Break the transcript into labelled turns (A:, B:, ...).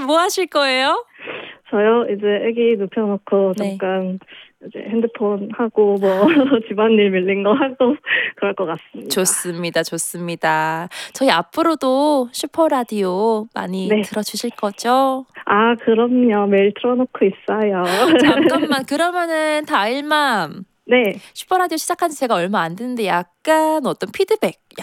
A: 뭐 하실 거예요?
B: 저요? 이제 애기 눕혀놓고
A: 네.
B: 잠깐 이제 핸드폰 하고 뭐 집안일 밀린 거 하고 그럴 것 같습니다.
A: 좋습니다. 좋습니다. 저희 앞으로도 슈퍼라디오 많이
B: 네.
A: 들어주실 거죠?
B: 아, 그럼요. 매일 틀어놓고 있어요.
A: 잠깐만 그러면은 다일맘
B: 네.
A: 슈퍼라디오 시작한 지 제가 얼마 안 됐는데 약간 어떤 피드백